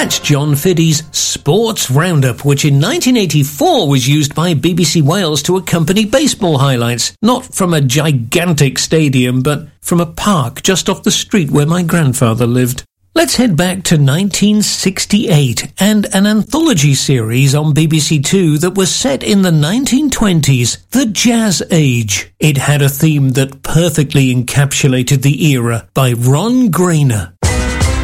That's John Fiddy's Sports Roundup, which in 1984 was used by BBC Wales to accompany baseball highlights, not from a gigantic stadium, but from a park just off the street where my grandfather lived. Let's head back to 1968 and an anthology series on BBC Two that was set in the 1920s, the Jazz Age. It had a theme that perfectly encapsulated the era by Ron Grainer.